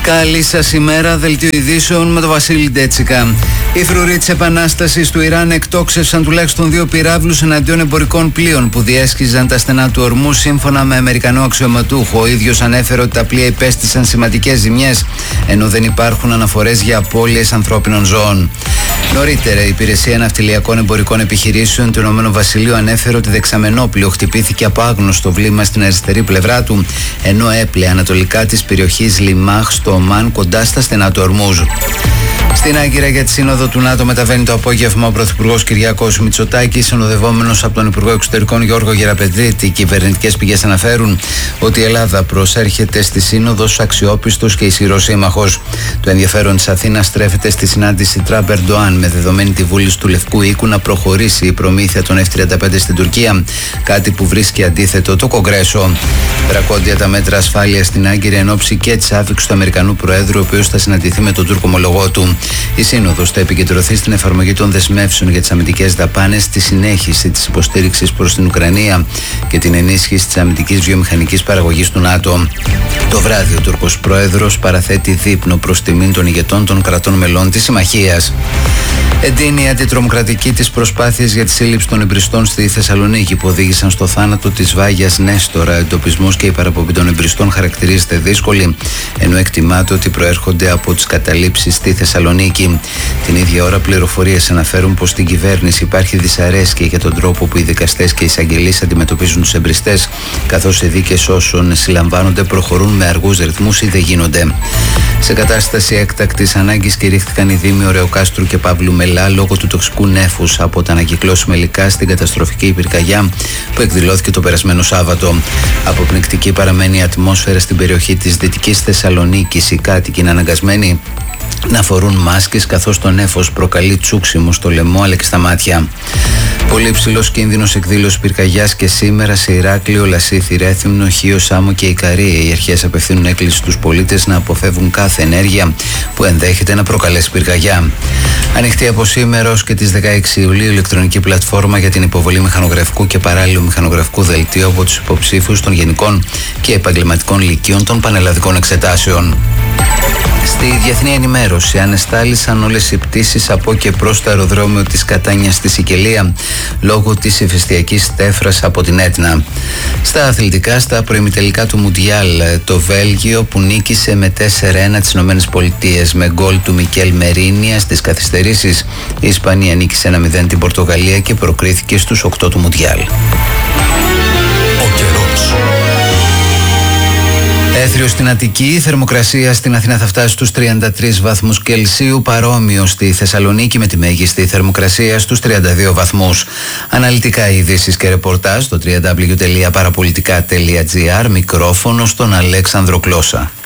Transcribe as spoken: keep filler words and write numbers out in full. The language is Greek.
Καλή σας ημέρα, δελτίο ειδήσεων με τον Βασίλη Ντέτσικα. Οι φρουροί της Επανάστασης του Ιράν εκτόξευσαν τουλάχιστον δύο πυράβλους εναντίον εμπορικών πλοίων που διέσχιζαν τα στενά του ορμού, σύμφωνα με Αμερικανό αξιωματούχο. Ο ίδιος ανέφερε ότι τα πλοία υπέστησαν σημαντικές ζημιές, ενώ δεν υπάρχουν αναφορές για απώλειες ανθρώπινων ζώων. Νωρίτερα, η Υπηρεσία Ναυτιλιακών Εμπορικών Επιχειρήσεων του Ηνωμένου Βασιλείου ανέφερε ότι δεξαμενόπλοιο χτυπήθηκε από άγνωστο βλήμα στην αριστερή πλευρά του, ενώ έπλεε ανατολικά της περιοχής Λιμάχ στο Ομάν, κοντά στα στενά του Ορμούζ. Στην Άγκυρα για τη Σύνοδο του ΝΑΤΟ μεταβαίνει το απόγευμα ο Πρωθυπουργός Κυριάκος Μητσοτάκης, συνοδευόμενος από τον Υπουργό Εξωτερικών Γιώργο Γεραπετρίτη. Οι κυβερνητικές πηγές αναφέρουν ότι η Ελλάδα προσέρχεται στη Σύνοδο ως αξιόπιστος και ισχυρός σύμμαχος. Το ενδιαφέρον της Αθήνας στρέφεται στη συνάντηση Τραμπ Ερντοάν, με δεδομένη τη βούληση του Λευκού Οίκου να προχωρήσει η προμήθεια των εφ τριάντα πέντε στην Τουρκία, κάτι που βρίσκει αντίθετο το Κογκρέσο. Δρακόντια τα μέτρα ασφάλειας στην Άγκυρα εν ώψη και της άφιξης του Αμερικανού Προέδρου, ο οποίος θα συναντηθεί με τον Τούρκο ομολογό του. Η Σύνοδος θα επικεντρωθεί στην εφαρμογή των δεσμεύσεων για τις αμυντικές δαπάνες, τη συνέχιση της υποστήριξης προς την Ουκρανία και την ενίσχυση της αμυντικής βιομηχανικής παραγωγής του ΝΑΤΟ. Το βράδυ, ο Τούρκος Πρόεδρος παραθέτει δείπνο προς τιμήν των ηγετών των κρατών μελών της Συμμαχίας. Εντείνει η αντιτρομοκρατική της προσπάθειες για τη σύλληψη των εμπριστών στη Θεσσαλονίκη, που οδήγησαν στο θάνατο της Βάγιας Νέστορα. Εντοπισμός και η παραπομπή των εμπριστών χαρακτηρίζεται δύσκολη, ενώ εκτιμάται ότι προέρχονται από τις καταλήψεις στη Θεσσαλονίκη. Την ίδια ώρα, πληροφορίες αναφέρουν πως στην κυβέρνηση υπάρχει δυσαρέσκεια για τον τρόπο που οι δικαστές και οι εισαγγελείς αντιμετωπίζουν τους εμπριστές, καθώς οι δίκες όσων συλλαμβάνονται προχωρούν με αργούς ρυθμούς ή δεν γίνονται. Σε κατάσταση έκτακτης ανάγκης κηρύχθηκαν οι δήμοι Ωρεοκάστρου και Παύλου Μελά λόγω του τοξικού νέφους από τα ανακυκλώσιμα υλικά στην καταστροφική πυρκαγιά που εκδηλώθηκε το περασμένο Σάββατο. Αποπνικτική παραμένει η ατμόσφαιρα στην περιοχή της Δυτικής Θεσσαλονίκης. Οι κάτοικοι είναι αναγκασμένοι να φορούν μάσκες, καθώς το νέφος προκαλεί τσούξιμο στο λαιμό αλλά και στα μάτια. Πολύ υψηλός κίνδυνος εκδήλωσης πυρκαγιάς και σήμερα σε Ηράκλειο, Λασίθι, Ρέθυμνο, Χίο, Σάμο και Ικαρία. Οι αρχές απευθύνουν έκκληση στους πολίτες να αποφεύγουν κάθε ενέργεια που ενδέχεται να προκαλέσει πυρκαγιά. Ανοιχτή από σήμερα ως και τις δεκαέξι Ιουλίου η ηλεκτρονική πλατφόρμα για την υποβολή μηχανογραφικού και παράλληλου μηχανογραφικού δελτίου από τους υποψήφιους των γενικών και επαγγελματικών λυκείων των πανελλαδικών εξετάσεων. Στη διεθνή ενημέρωση, ανεστάλησαν όλες οι πτήσεις από και προς το αεροδρόμιο της Κατάνιας στη Σικελία λόγω της ηφαιστειακής τέφρας από την Έτνα. Στα αθλητικά, στα προημιτελικά του Μουντιάλ, το Βέλγιο που νίκησε με τέσσερα ένα τις Ηνωμένες Πολιτείες με γκολ του Μικέλ Μερίνια στις καθυστερήσεις. Η Ισπανία νίκησε ένα μηδέν την Πορτογαλία και προκρίθηκε στους οκτώ του Μουντιάλ. Ο καιρός. Έθριο στην Αττική, η θερμοκρασία στην Αθήνα θα φτάσει στους τριάντα τρεις βαθμούς Κελσίου, παρόμοιο στη Θεσσαλονίκη με τη μέγιστη θερμοκρασία στους τριάντα δύο βαθμούς. Αναλυτικά ειδήσεις και ρεπορτάζ στο double-u double-u double-u τελεία παραπολιτικά τελεία τζι άρ, μικρόφωνο στον Αλέξανδρο Κλώσσα.